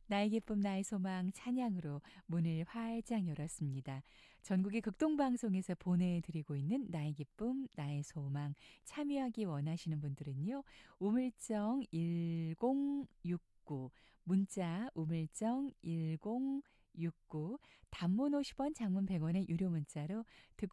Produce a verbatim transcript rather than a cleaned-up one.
나의 기쁨 나의 소망 찬양으로 문을 활짝 열었습니다. 전국의 극동방송에서 보내드리고 있는 나의 기쁨 나의 소망 참여하기 원하시는 분들은요. 우물정 일공육구 문자 우물정 일공육구 단문 오십 원 장문 백 원의 유료 문자로 듣고